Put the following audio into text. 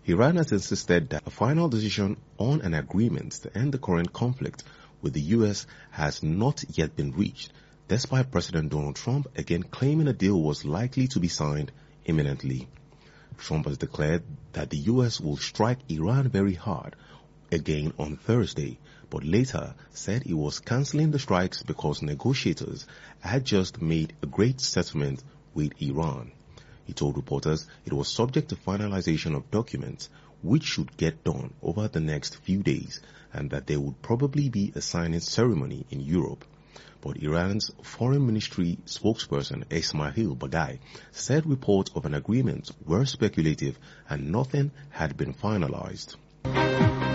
Iran has insisted that a final decision on an agreement to end the current conflict with the U.S. has not yet been reached, despite President Donald Trump again claiming a deal was likely to be signed imminently. Trump has declared that the U.S. will strike Iran very hard again on Thursday, but later said he was cancelling the strikes because negotiators had just made a great settlement with Iran. He told reporters it was subject to finalization of documents which should get done over the next few days and that there would probably be a signing ceremony in Europe. But Iran's Foreign Ministry spokesperson Esmail Baghai said reports of an agreement were speculative and nothing had been finalized.